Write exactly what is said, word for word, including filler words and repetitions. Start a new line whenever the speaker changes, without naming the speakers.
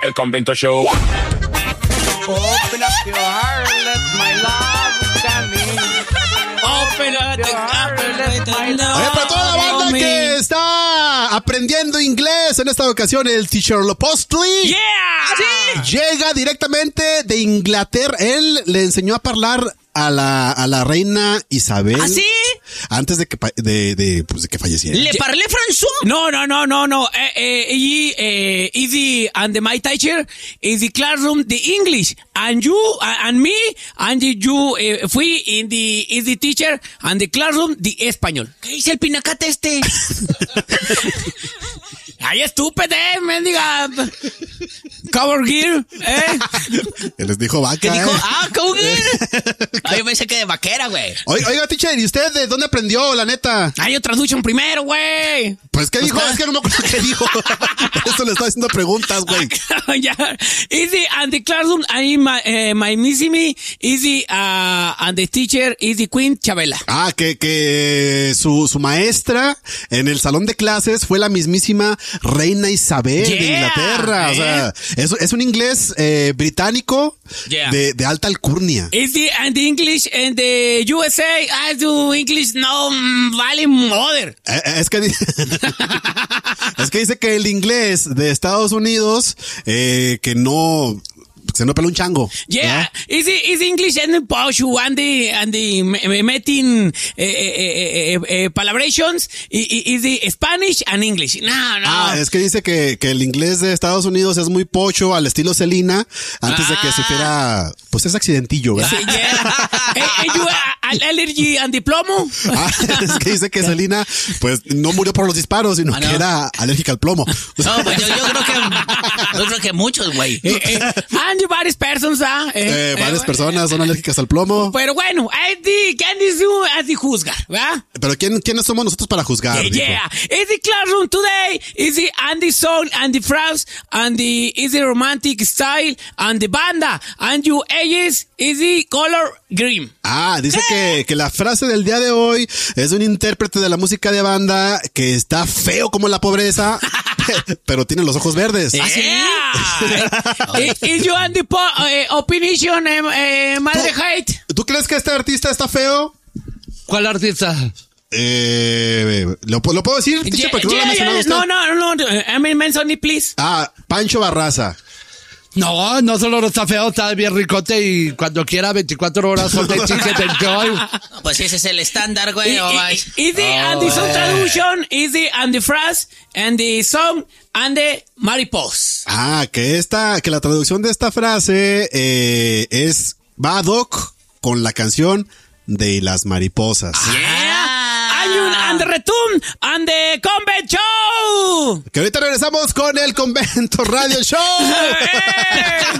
El Convento Show.
Open up your heart, let my love come in.
Open up your heart, let my love.
Oye, para toda la banda que está aprendiendo inglés en esta ocasión, el teacher Lopostli.
Yeah, sí.
Llega directamente de Inglaterra. Él le enseñó a hablar a la, a la reina Isabel.
¿Ah, sí?
Antes de que, de, de, pues de que falleciera.
¿Le parlé François? No, no, no, no, no. Eh, eh, y, eh, is the, and the, my teacher is the classroom, the English. And you, uh, and me, and you, eh, fui in the, is the teacher, and the classroom, the español. ¿Qué dice el pinacate este? Ay, estúpido, eh, mendiga. Cover gear, eh.
Que les dijo vaca.
¿Qué dijo?
Eh.
Ah, cover gear. Ay, yo pensé que de vaquera, güey.
Oiga, oiga, teacher, ¿y usted de dónde aprendió, la neta?
Ay, yo traducción primero, güey.
Pues, ¿qué
Pues
dijo?
nada.
Es que no me acuerdo qué dijo. Por eso le estaba haciendo preguntas, güey.
Ya. Easy, and the classroom, I, my, uh, my missimi, easy, uh, and the teacher is the Queen Chabela.
Ah, que, que su, su maestra en el salón de clases fue la mismísima reina Isabel
Yeah,
de Inglaterra. O sea, es, es un inglés eh, británico
Yeah.
de, de alta alcurnia.
Is the, and the English, and the U S A, I do English, no, mm, vale, mother.
Eh, eh, Es que, di- es que dice que el inglés de Estados Unidos, eh, que no, se no pela un chango.
Yeah,
¿verdad?
is the, is the English and the posh, and the, and the me- meeting, eh, eh, eh, eh, palabrations, i- i- is the Spanish and English. No, no.
Ah, es que dice que, que el inglés de Estados Unidos es muy pocho al estilo Selena antes de que
Ah.
sufriera, pues ese accidentillo, ¿verdad?
Sí, yeah. eh, eh, you, uh, allergy and diplomo.
Ah, es que dice que Selena, pues, no murió por los disparos, sino
Ah,
que
no.
era alérgica al plomo.
No, pues yo, yo creo que yo creo que muchos, güey.
Eh, eh, and varias personas, ¿ah?
Eh,
Eh,
varias
eh,
personas son alérgicas al plomo.
Pero bueno, es de, ¿quién es tú? Es de juzgar, ¿verdad?
Pero ¿quién, ¿quiénes somos nosotros para juzgar?
Yeah,
dijo?
yeah. Is the classroom today? Is the and the song and the phrase and the is the romantic style and the banda and your ages is the color green.
Ah, dice que, que la frase del día de hoy es de un intérprete de la música de banda que está feo como la pobreza, pero tiene los ojos verdes.
Yeah. is, is you and the po- eh, opinion, eh, eh, madre
¿Tú-
hate?
¿Tú crees que este artista está feo?
¿Cuál artista?
Eh, ¿lo, ¿Lo puedo decir, teacher?
Yeah,
Porque no lo ha
yeah,
mencionado
yeah.
usted.
No, no, no. I mean, mention it, please.
Ah, Pancho Barraza.
No, no solo no está feo, está bien ricote y cuando quiera veinticuatro horas son de ticket enjoy.
Pues ese es el estándar, güey.
I-
Oh,
I-
my.
is the and the song traduction is the and the phrase and the song and the mariposa.
Ah, que esta, que la traducción de esta frase eh, es va ad hoc con la canción de las mariposas.
Yeah. And, you, and the return and the combat show.
Que ahorita regresamos con el Convento Radio Show.
Hey.